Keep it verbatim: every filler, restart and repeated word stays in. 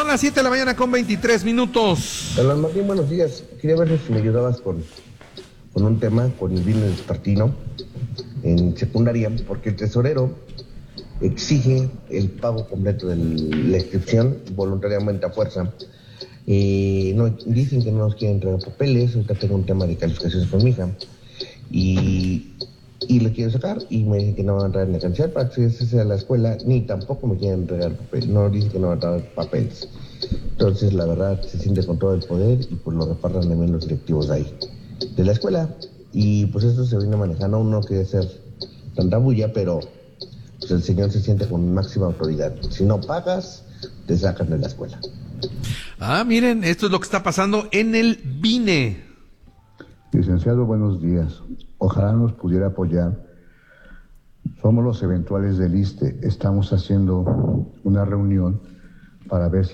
las siete de la mañana con veintitrés minutos. Hola Martín, buenos días. Quería ver si me ayudabas con, con un tema, con el bien despartino en secundaria, porque el tesorero exige el pago completo de la inscripción voluntariamente a fuerza. Eh, no, dicen que no nos quieren entregar papeles. Ahorita tengo un tema de calificaciones con mi hija y, y lo quiero sacar y me dicen que no van a entrar en la cantidad para acceder a la escuela, ni tampoco me quieren entregar papeles. No, dicen que no van a entregar papeles. Entonces la verdad se siente con todo el poder y pues lo repartan también los directivos de ahí, de la escuela, y pues esto se viene manejando. Uno no quiere ser tanta bulla, pero pues el señor se siente con máxima autoridad. Si no pagas, te sacan de la escuela. Ah, miren, esto es lo que está pasando en el B I N E. Licenciado, buenos días. Ojalá nos pudiera apoyar. Somos los eventuales del I S S S T E. Estamos haciendo una reunión para ver si